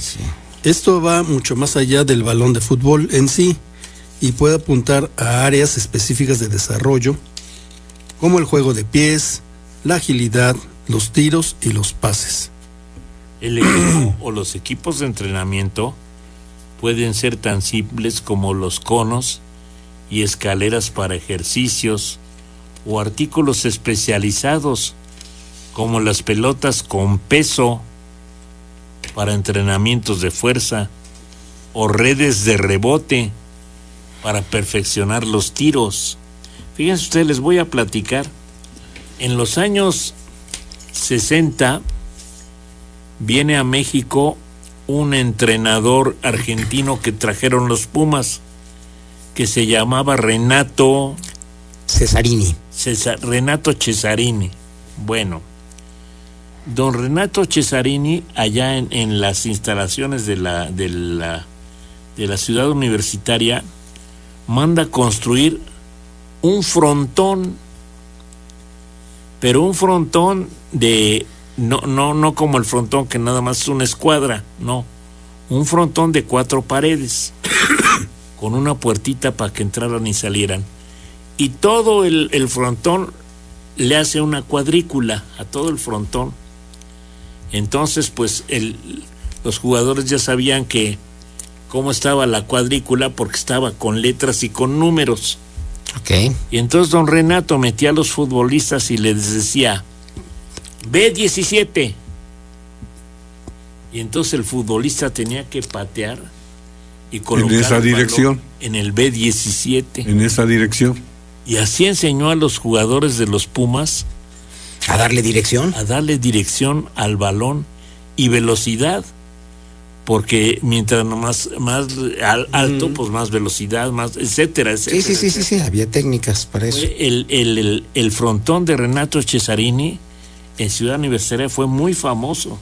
Sí. Esto va mucho más allá del balón de fútbol en sí y puede apuntar a áreas específicas de desarrollo, como el juego de pies, la agilidad, los tiros y los pases. El equipo o los equipos de entrenamiento pueden ser tan simples como los conos y escaleras para ejercicios o artículos especializados como las pelotas con peso para entrenamientos de fuerza o redes de rebote para perfeccionar los tiros. Fíjense ustedes, les voy a platicar. En los años 60 viene a México un entrenador argentino que trajeron los Pumas, que se llamaba Renato Cesarini. Renato Cesarini. Bueno, don Renato Cesarini, allá en las instalaciones de la ciudad universitaria, manda construir un frontón, pero un frontón de no como el frontón que nada más es una escuadra, no, un frontón de 4 paredes con una puertita para que entraran y salieran, y todo el frontón le hace una cuadrícula a todo el frontón. Entonces pues los jugadores ya sabían que cómo estaba la cuadrícula, porque estaba con letras y con números. Okay. Y entonces don Renato metía a los futbolistas y les decía B17, y entonces el futbolista tenía que patear y colocar en esa dirección, en el B17, en esa dirección, y así enseñó a los jugadores de los Pumas a darle dirección al balón y velocidad, porque mientras más alto, pues más velocidad, más etcétera, etcétera. Sí, había técnicas para eso. El frontón de Renato Cesarini en Ciudad Universitaria fue muy famoso.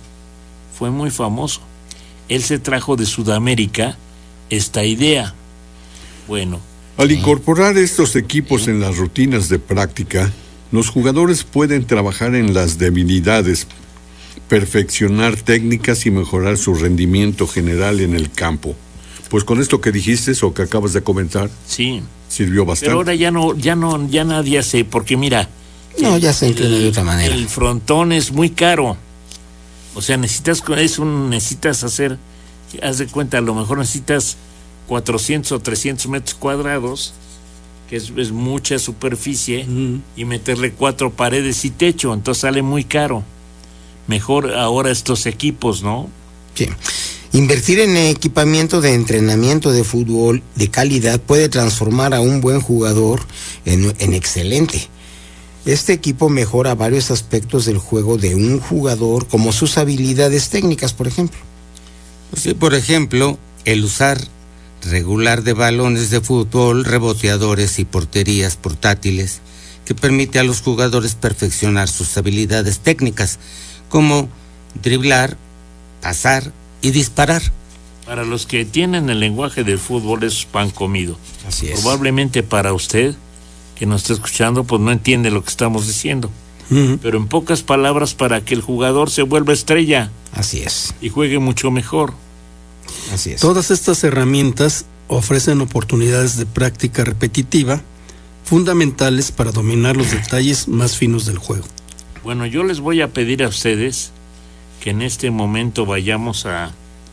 Él se trajo de Sudamérica esta idea. Bueno, al incorporar estos equipos en las rutinas de práctica, los jugadores pueden trabajar en las debilidades, perfeccionar técnicas y mejorar su rendimiento general en el campo. Pues con esto que dijiste o que acabas de comentar, sí, sirvió bastante. Pero ahora ya nadie hace, porque mira, ya se entiende de otra manera. El frontón es muy caro. O sea, necesitas hacer, haz de cuenta, a lo mejor necesitas 400 o 300 metros cuadrados, que es mucha superficie, y meterle 4 paredes y techo, entonces sale muy caro. Mejor ahora estos equipos, ¿no? Sí. Invertir en equipamiento de entrenamiento de fútbol de calidad puede transformar a un buen jugador en excelente. Este equipo mejora varios aspectos del juego de un jugador, como sus habilidades técnicas, por ejemplo. Sí, por ejemplo, el usar regular de balones de fútbol, reboteadores y porterías portátiles, que permite a los jugadores perfeccionar sus habilidades técnicas, como driblar, pasar y disparar. Para los que tienen el lenguaje del fútbol es pan comido. Así es. Probablemente para usted, que nos está escuchando, pues no entiende lo que estamos diciendo. Pero en pocas palabras, para que el jugador se vuelva estrella. Así es. Y juegue mucho mejor. Así es. Todas estas herramientas ofrecen oportunidades de práctica repetitiva fundamentales para dominar los detalles más finos del juego. Bueno, yo les voy a pedir a ustedes que en este momento vayamos a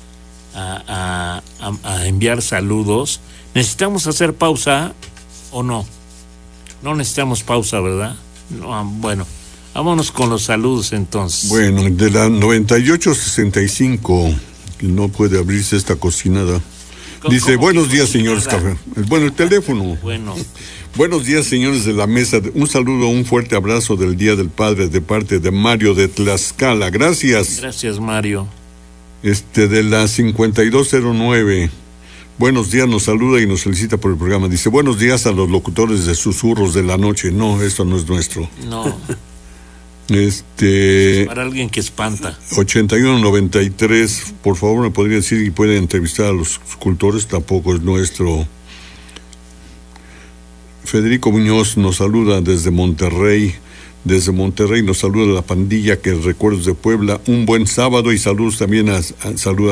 enviar saludos. ¿Necesitamos hacer pausa o no? No necesitamos pausa, ¿verdad? No, bueno, vámonos con los saludos entonces. Bueno, de la 9865, no puede abrirse esta cocinada. Dice, buenos días, señores café. Bueno, el teléfono. Bueno. Buenos días, señores de la mesa. Un saludo, un fuerte abrazo del Día del Padre de parte de Mario de Tlaxcala. Gracias. Gracias, Mario. De la 5209. Buenos días, nos saluda y nos felicita por el programa. Dice, buenos días a los locutores de Susurros de la Noche. No, esto no es nuestro. No. Para alguien que espanta. 8193, por favor, me podría decir y puede entrevistar a los cultores, tampoco es nuestro. Federico Muñoz nos saluda desde Monterrey. Desde Monterrey nos saluda la pandilla que Recuerdos de Puebla. Un buen sábado y saludos también saluda